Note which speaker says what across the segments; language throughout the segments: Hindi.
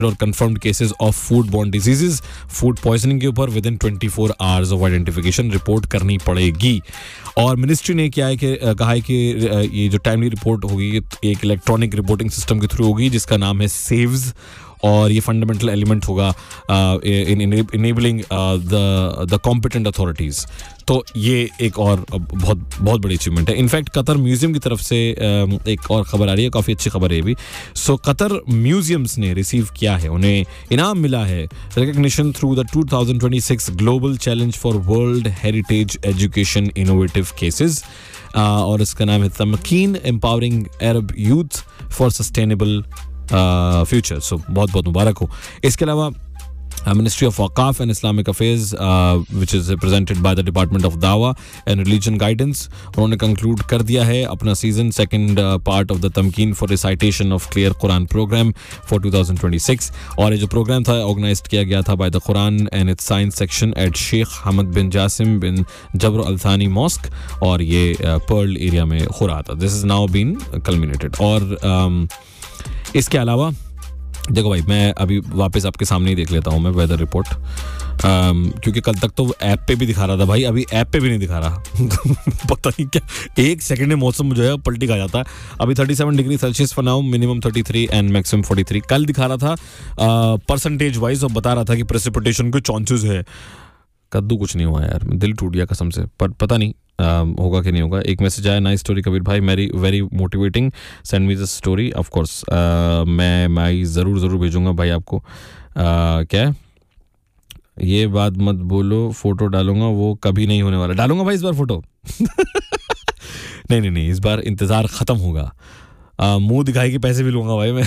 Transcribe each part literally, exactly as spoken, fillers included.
Speaker 1: और confirmed cases of food borne diseases, food poisoning के ऊपर with in twenty four hours of identification report करनी पड़ेगी। और मिनिस्ट्री ने क्या है कि कहा है कि ये जो टाइमली रिपोर्ट होगी एक इलेक्ट्रॉनिक रिपोर्टिंग सिस्टम के थ्रू होगी जिसका नाम है सेव्स, और ये फंडामेंटल एलिमेंट होगा इन enabling the the competent authorities. तो ये एक और बहुत बहुत बड़ी अचीवमेंट है। इनफैक्ट कतर म्यूज़ियम की तरफ से uh, एक और ख़बर आ रही है, काफ़ी अच्छी खबर है ये भी। सो so, कतर म्यूज़ियम्स ने रिसीव किया है, उन्हें इनाम मिला है recognition through the two thousand twenty six global challenge for world heritage education innovative cases, और इसका नाम है Tamkeen empowering Arab youth for sustainable future. सो बहुत बहुत मुबारक हो। इसके अलावा ministry of Auqaf and Islamic affairs which is represented by the department of दावा एंड रिलीजन गाइडेंस, उन्होंने कंक्लूड कर दिया है अपना season second part of the Tamkeen for recitation of clear Quran programme for two thousand twenty six. और ये जो प्रोग्राम था ऑर्गेनाइज किया गया था by the Quran and it's science section eight Sheikh हमद बिन जासिम बिन जबर अल थानी मॉस्क, और ये पर्ल एरिया में हो रहा था। This is now been culminated. और um, इसके अलावा देखो भाई, मैं अभी वापस आपके सामने ही देख लेता हूँ मैं वेदर रिपोर्ट, um, क्योंकि कल तक तो ऐप पे भी दिखा रहा था भाई, अभी ऐप पे भी नहीं दिखा रहा पता नहीं क्या, एक सेकंड में मौसम जो है पलटी खा जाता है। अभी thirty seven degree Celsius for now, minimum thirty three and maximum forty three. कल दिखा रहा था परसेंटेज वाइज और बता रहा था कि प्रेसिपिटेशन के चांसेस है। कद्दू कुछ नहीं हुआ यार, दिल टूट गया कसम से, पर पता नहीं Uh, होगा कि नहीं होगा। एक मैसेज आया, नाइस स्टोरी कबीर भाई, मेरी very motivating, send me the story. Of course मैं मैं ज़रूर ज़रूर भेजूंगा भाई आपको। uh, क्या है ये बात मत बोलो, फोटो डालूंगा, वो कभी नहीं होने वाला। डालूंगा भाई इस बार फोटो नहीं नहीं नहीं, इस बार इंतज़ार ख़त्म होगा। uh, मुंह दिखाई के पैसे भी लूँगा भाई मैं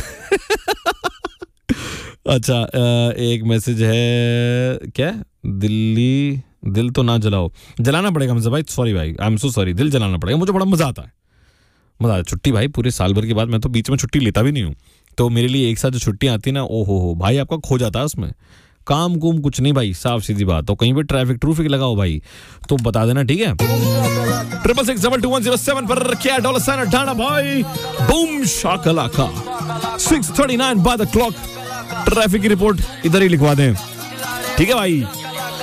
Speaker 1: अच्छा, uh, एक मैसेज है, क्या दिल्ली दिल तो ना जलाओ, जलाना पड़ेगा हमसे भाई, सॉरी भाई, आई एम सो सॉरी, दिल जलाना पड़ेगा। मुझे बड़ा मज़ा आता है, मज़ा आता है। छुट्टी भाई पूरे साल भर के बाद, मैं तो बीच में छुट्टी लेता भी नहीं हूँ, तो मेरे लिए एक साथ जो छुट्टियाँ आती है ना, ओ हो हो भाई, आपका खो जाता है उसमें, काम कुम कुछ नहीं भाई, साफ सीधी बात। तो कहीं पे ट्रैफिक ट्रूफिक लगाओ भाई तो बता देना, ठीक है। Triple six double two one zero seven पर क्या डॉलर साइन अठाना भाई, boom शाकलाका। Six thirty nine by the clock traffic की रिपोर्ट इधर ही लिखवा दें, ठीक है भाई।